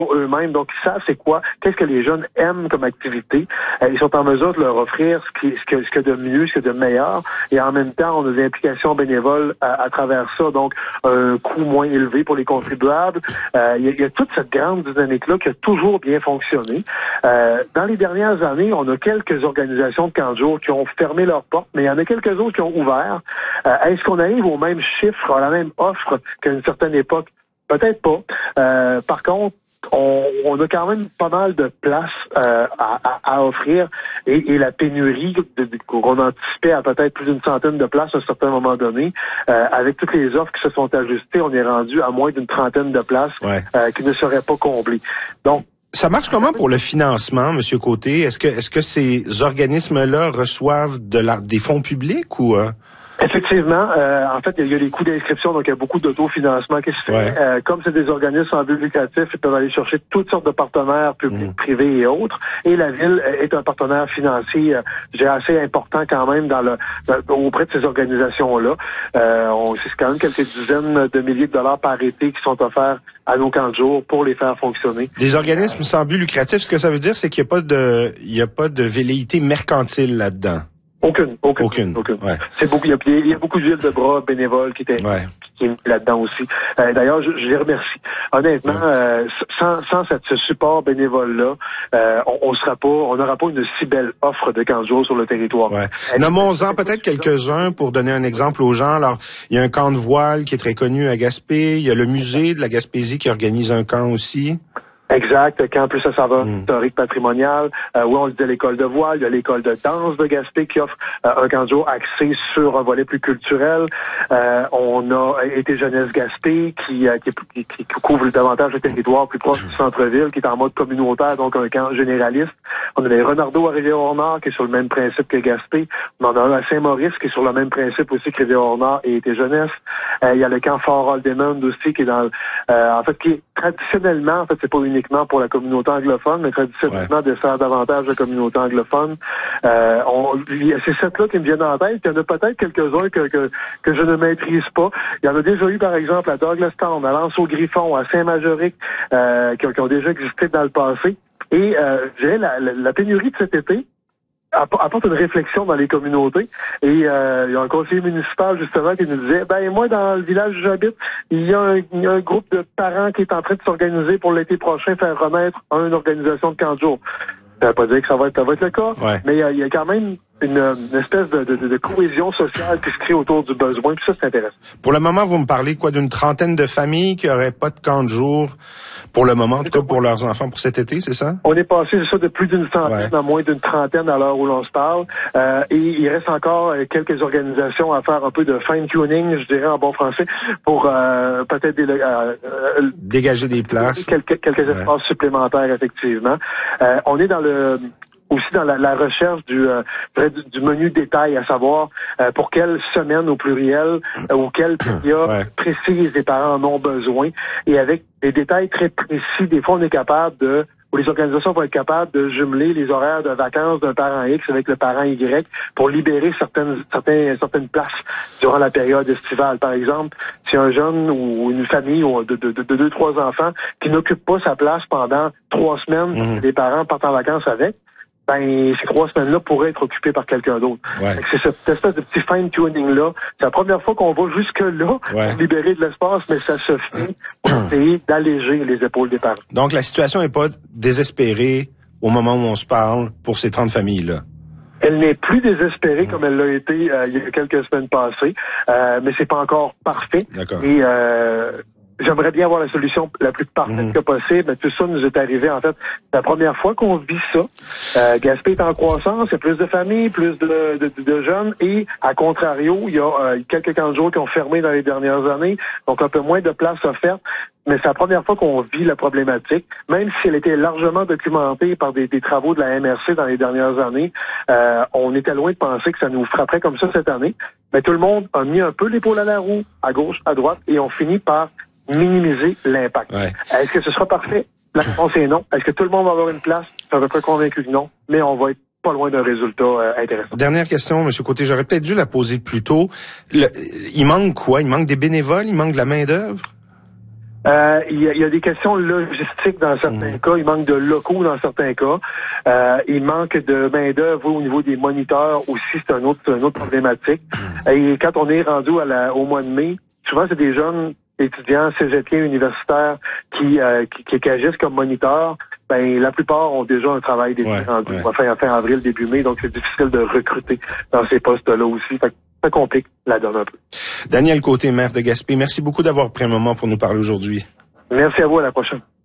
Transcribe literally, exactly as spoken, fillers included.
eux-mêmes, donc ils savent c'est quoi, qu'est-ce que les jeunes aiment comme activité. Euh, ils sont en mesure de leur offrir ce qui, ce que, ce que de mieux, ce que de meilleur, et en même temps, on a des implications bénévoles à, à travers ça, donc un coût moins élevé pour les contribuables. Euh, il, y a, il y a toute cette grande dynamique-là qui a toujours bien fonctionné. Euh, dans les dernières années, on a quelques organisations de camps de jour qui ont fermé leurs portes, mais il y en a quelques autres qui ont ouvert. Euh, est-ce qu'on arrive au même chiffre, à la même offre qu'à une certaine époque? Peut-être pas. Euh, par contre, On, on a quand même pas mal de place euh, à, à, à offrir et, et la pénurie de, de, qu'on anticipait à peut-être plus d'une centaine de places à un certain moment donné, euh, avec toutes les offres qui se sont ajustées, on est rendu à moins d'une trentaine de places ouais. euh, qui ne seraient pas comblées. Donc, ça marche comment pour le financement, Monsieur Côté? Est-ce que est-ce que ces organismes-là reçoivent de la, des fonds publics ou euh... Effectivement, euh, en fait, il y a les coûts d'inscription, donc il y a beaucoup d'autofinancement qui se fait. Ouais. Euh, comme c'est des organismes sans but lucratif, ils peuvent aller chercher toutes sortes de partenaires publics, mmh. privés et autres. Et la ville est un partenaire financier, euh, j'ai assez important quand même dans le dans, auprès de ces organisations-là. Euh, on, c'est quand même quelques dizaines de milliers de dollars par été qui sont offerts à nos camps de jour pour les faire fonctionner. Des organismes sans but lucratif, ce que ça veut dire, c'est qu'il n'y a pas de il y a pas de velléité mercantile là-dedans. Aucune, aucune, aucune. aucune. Ouais. C'est beaucoup. Il y, a, il y a beaucoup d'huile de bras bénévoles qui étaient ouais. qui est là-dedans aussi. Euh, d'ailleurs, je, je les remercie. Honnêtement, ouais. euh, sans, sans cette, ce support bénévole-là, euh, on, on sera pas, on n'aura pas une si belle offre de camps de jour sur le territoire. Ouais. Nommons-en peut-être quelques-uns pour donner un exemple aux gens. Alors, il y a un camp de voile qui est très connu à Gaspé. Il y a le musée de la Gaspésie qui organise un camp aussi. Exact, camp plus à saveur mm. historique patrimonial. Euh, oui, on le dit à l'école de voile, il y a l'école de danse de Gaspé qui offre euh, un camp de jour axé sur un volet plus culturel. Euh, on a été Jeunesse Gaspé qui, euh, qui, qui, qui couvre davantage le territoire plus proche du centre-ville, qui est en mode communautaire, donc un camp généraliste. On a les Renardeaux à Rivière-au-Nord qui est sur le même principe que Gaspé. On en a un à Saint-Maurice qui est sur le même principe aussi que Rivière-au-Nord et été Jeunesse. Euh, il y a le camp Fort Haldimand aussi qui est dans euh, en fait qui est traditionnellement, en fait c'est pas unique pour la communauté anglophone, mais traditionnellement ouais. dessert davantage la communauté anglophone. Euh, on, c'est cette-là qui me viennent en tête. Il y en a peut-être quelques-uns que, que, que je ne maîtrise pas. Il y en a déjà eu, par exemple, à Douglastown, à L'Anse-au-Griffon, à Saint-Majoric, euh, qui, qui ont déjà existé dans le passé. Et euh, je dirais, la, la, la pénurie de cet été apporte une réflexion dans les communautés. Et euh, il y a un conseiller municipal, justement, qui nous disait, ben moi, dans le village où j'habite, il y a un, il y a un groupe de parents qui est en train de s'organiser pour l'été prochain, faire remettre une organisation de camp de jour. Ça veut pas dire que ça va être, ça va être le cas, ouais. mais il y, a, il y a quand même une, une espèce de, de, de cohésion sociale qui se crée autour du besoin, puis ça, c'est intéressant. Pour le moment, vous me parlez quoi d'une trentaine de familles qui n'auraient pas de camp de jour pour le moment, en tout cas pour leurs enfants pour cet été, c'est ça? On est passé c'est ça de plus d'une centaine ouais. à moins d'une trentaine à l'heure où l'on se parle. Euh, et il reste encore quelques organisations à faire un peu de fine-tuning, je dirais en bon français, pour euh, peut-être des, euh, euh, dégager des places. Quelques, quelques ouais. espaces supplémentaires, effectivement. Euh, on est dans le aussi dans la, la recherche du, euh, du, du menu détail, à savoir euh, pour quelle semaine au pluriel euh, ou quelle période ouais. précise les parents en ont besoin. Et avec des détails très précis, des fois on est capable de, ou les organisations vont être capables de jumeler les horaires de vacances d'un parent X avec le parent Y pour libérer certaines certaines certaines places durant la période estivale. Par exemple, si un jeune ou une famille ou de, de, de, de deux, trois enfants qui n'occupe pas sa place pendant trois semaines, mmh. les parents partent en vacances avec, ben, ces trois semaines-là pourraient être occupées par quelqu'un d'autre. Ouais. C'est cette espèce de petit fine-tuning-là. C'est la première fois qu'on va jusque-là ouais. pour libérer de l'espace, mais ça se fait pour essayer d'alléger les épaules des parents. Donc, la situation n'est pas désespérée au moment où on se parle pour ces trente familles-là. Elle n'est plus désespérée comme elle l'a été euh, il y a quelques semaines passées, euh, mais c'est pas encore parfait. D'accord. Et euh, j'aimerais bien avoir la solution la plus parfaite mmh. que possible, mais tout ça nous est arrivé, en fait, c'est la première fois qu'on vit ça. Euh, Gaspé est en croissance, il y a plus de familles, plus de, de, de jeunes, et à contrario, il y a euh, quelques camps de jour qui ont fermé dans les dernières années, donc un peu moins de places offertes. Mais c'est la première fois qu'on vit la problématique, même si elle était largement documentée par des, des travaux de la M R C dans les dernières années. Euh, on était loin de penser que ça nous frapperait comme ça cette année. Mais tout le monde a mis un peu l'épaule à la roue, à gauche, à droite, et on finit par minimiser l'impact. Ouais. Est-ce que ce sera parfait? La réponse est non. Est-ce que tout le monde va avoir une place? Je suis à peu près convaincu que non, mais on va être pas loin d'un résultat euh, intéressant. Dernière question, M. Côté, j'aurais peut-être dû la poser plus tôt. Le, il manque quoi? Il manque des bénévoles? Il manque de la main-d'œuvre? Euh, il, y a, il y a des questions logistiques dans certains mmh. cas. Il manque de locaux dans certains cas. Euh, il manque de main-d'œuvre au niveau des moniteurs aussi. C'est un autre, une autre problématique. Mmh. Et quand on est rendu à la, au mois de mai, souvent c'est des jeunes étudiants cégepiens universitaires qui, euh, qui, qui, qui agissent comme moniteurs. Ben, la plupart ont déjà un travail d'été ouais, rendu ouais. fin, fin avril, début mai. Donc, c'est difficile de recruter dans ces postes-là aussi. Fait que ça complique la donne un peu. Daniel Côté, maire de Gaspé, merci beaucoup d'avoir pris un moment pour nous parler aujourd'hui. Merci à vous, à la prochaine.